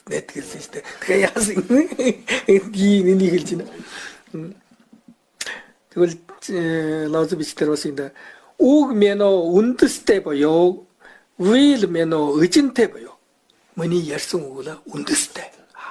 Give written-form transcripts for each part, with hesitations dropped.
Netгэлсэн шүү дээ. Тэгэхээр яасан энийг хэлж байна. Тэгвэл Лаози бичдэр бас энэ үг мэнэ үндэстэй боёо will мэнэ 의진тэй боёо. Миний ярьсан үг л үндэстэй.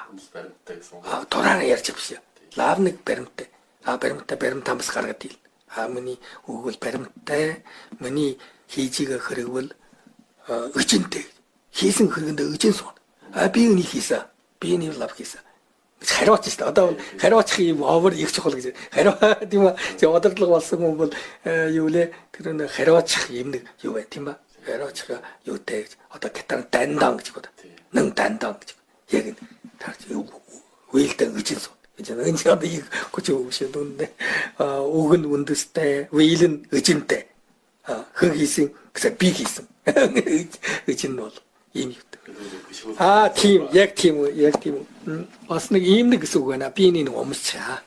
Дураараа ярьж биш. Лавныг баримттай. Баримт хамс гаргаад ил. Миний үг бол баримттай. Миний хийжигээ хэрэгвэл 의진тэй. Хийсэн хэрэгэндээ 의진 суун. Би үнийг хийсэн. Би энэ лав хийсэн. Хариуч шүү дээ. Одоо хариуцах юм овер их чухал гэж. Хариу тийм ба. Одорлого болсон хүн бол юу лээ? Тэр нэг хариуцах юм нэг юу бай тийм ба. Хариуцах юутэй гэж. Одоо гитар дандан гэж бод. Нэн дандан гэж. Яг энэ тарч үйлдэн гэж юм. Энэ одоо их гэж үг шүү дээ. Үг нь үндэстэй, үйл нь өжинтэй. Хэн хийсэн гэсэн би хийсэн. Өжин нь бол ийм юм. Тийм, яг тийм үү. Бас нэг ийм нэг гэсэн үг байна. Би энийг өмсчаа.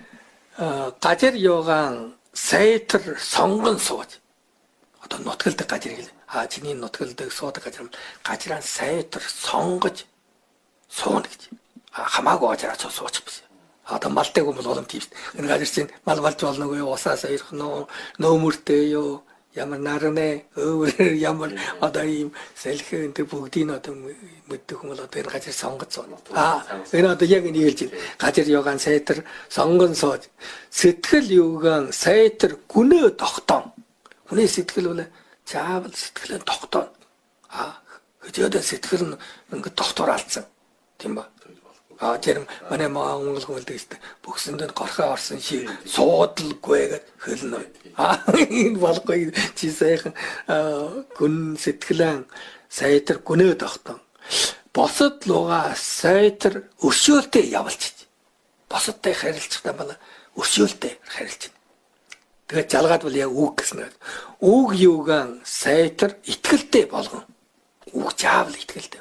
Гажир yogan сайтар сонгон сууж. Одоо нутгалдаг гажир гэл. Чиний нутгалдаг суудаг гажираа сайтар сонгож суuna гэж. Хамаагүй гажираа суучих биш. Одоо малтай хүн бол боломж тийм шүү дээ. Энэ гажир чинь мал болж болноогүй юу? Усаас ирэх нөөмөртэй юу? Ямар нарны ямар одоо ийм салхи энэ бүгдийг одоо мэддэг хүмүүс одоо энэ гажир сонгож байна. Энэ одоо яг энэ хэлж байна. Гажир yogan сайтар сонгон сууж. Сэтгэл yogan сайтар гүнөө тогтоон. Хүний сэтгэл бол заавал сэтгэлээ тогтоон. Хөдөөд сэтгэл нь ингээд тогтоор алдсан. Тийм ба? Тэр манай монгол хүмүүс дээ бүгсэнд горхоо орсон шиг суудалгүй гэж хэлнэ. Энэ болохгүй чи сайхан гүн сэтгэлэн сайтар гүнөө тогтоон. Босод луга сайтар өршөөлтэй явуулчих. Босодтой харилцахтаа бала өршөөлтэй харилцах. Тэгээд жалгаад бол яг үг гэсэн. Үг юугаан сайтар итгэлтэй болгон. Үг заавал итгэлтэй.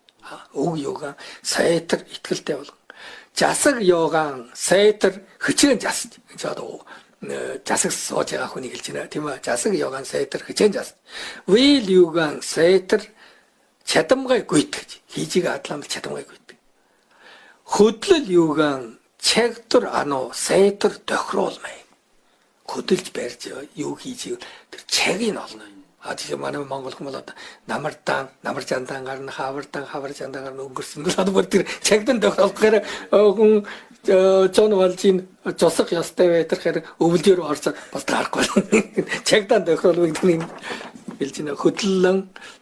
Үг yogan сайтар итгэлтэй болгон. Жасаг yogan сайтар хичээн засж. Энд одоо жасаг сууж байгаа хүнийг хэлж байна тийм ээ. Жасаг yogan сайтар хичээн засж. Will yogan сайтар чадамгай гүйтгэж. Хийжиг адлам чадамгай гүйтгэж. Хөдлөл yogan чагтар сайтар тохируулмай. Хөдөлж барьж юу хийж тэр чагийг олно. Тийм манай монгол хүмүүс одоо намар жандан гарна хавар жандан гарна өнгөрсөн л одоо бүр тэр чагдан тохиолдохоор хүн зон валжин жосох ястай байдрахаар өвлөөр орсод бас таарахгүй. Чагдан тохиолвол гэдэг нь хэлж байна. Хөдлөлөн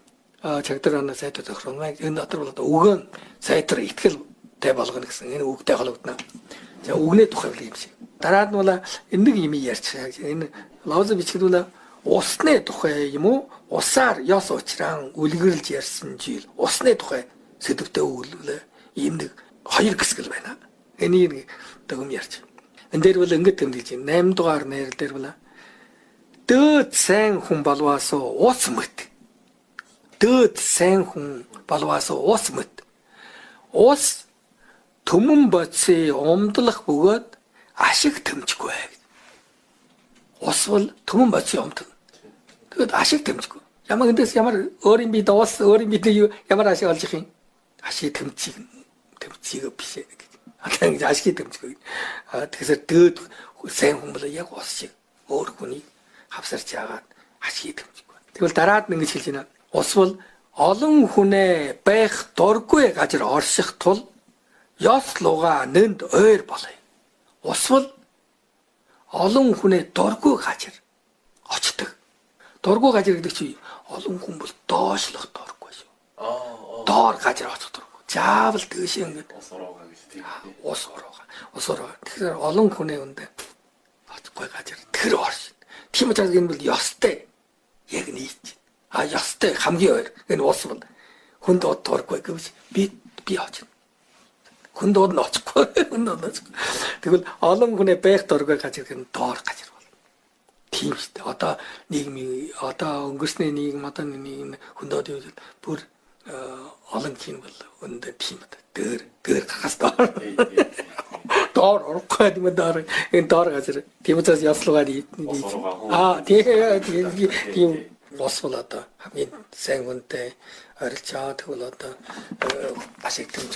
чагдар сайтар тохиолмай энэ дотор бол одоо өгөн сайтар итгэлтэй болгоно гэсэн энэ үгтэй холбогдно. За үгний тухай юм шиг. Дараа нь бол энэ нэг юм ярьчих. Энэ Лаози бичгдүүл усны тухай юм уу? Усаар ёс учраан үлгэрлж ярьсан жил. Усны тухай сэдвтэй өгүүлээ. Ийм нэг хоёр хэсгэл байна. Энийг дэгэм ярьж. Энд дээр бол ингэж тэмдэглэж байна. 8 дугаар нэр дээр бол дөөд сайн хүн болвоос ус мэт. Дөөд сайн хүн болвоос ус мэт. Ус төмөн боцси умдлах бөгөөд ашиг төмжгүй. Ус бол төмөн боцси умд. Тэгэд ашиг төмжгүй. Ямар эндээс ямар өөрийн бие доос өөрийн бие ямар ашиг олж их юм? Ашиг төмцгийг биш. Одоо ингэ ашиг төмцгүй. Тэгэхээр дөөд сайн хүн бол яг ус шиг өөр хүний хавсарч яагаад ашиг төмцгүй. Тэгвэл дараад нь ингэж хэлж байна. Ус бол олон хүнээ байх дургүй газар орших тул ёс луга нэнд ойр болъё. Ус бол олон хүнээ дургүй газар очдог. Дургүй газар гэдэг чинь олон хүн бол доошлох дургүй шүү. Доор газар очих дургүй. Заавал дээш ингэж ус уруугаа гэж тийм. Ус уруугаа. Тэгэхээр олон хүнээ өндө очихгүй газар тэр орш. Тийм учраас энэ бол ёстой. Яг нийт. Ёстой хамгийн ойр. Энэ ус бол хүнд дургүй гэж би очно. Хүн дууд нь очихгүй. Тэгвэл олон хүнээ байх дургүй газар гэн доор газар бол. Тийм шүү дээ. Одоо нийгмийн одоо өнгөрсний нийгэм одоо нэг хүн дууд бүр олон хин бол өндө тийм дээ. Дээр гахаас доор. Доор орохгүй юм доор. Энэ доор газар. Тийм учраас яслуугаар тийм ус бол одоо хамгийн сайн хүнтэй орилж аваад тэгвэл одоо ашиг